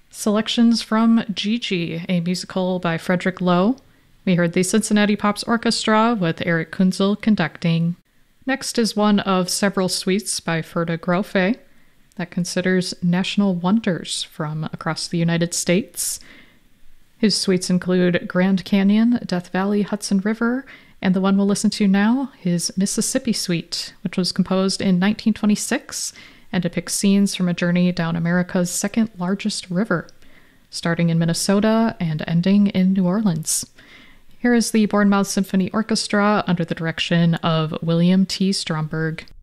Selections from Gigi, a musical by Frederick Loewe. We heard the Cincinnati Pops Orchestra with Eric Kunzel conducting. Next is one of several suites by Ferda Grofe that considers national wonders from across the United States. His suites include Grand Canyon, Death Valley, Hudson River, and the one we'll listen to now, his Mississippi Suite, which was composed in 1926 and depicts scenes from a journey down America's second largest river, starting in Minnesota and ending in New Orleans. Here is the Bournemouth Symphony Orchestra under the direction of William T. Stromberg.